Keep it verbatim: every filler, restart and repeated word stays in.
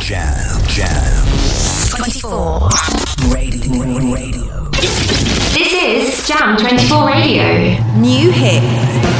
Jam, Jam. twenty-four. Radio. Radio. This is Jam twenty-four Radio. New hits.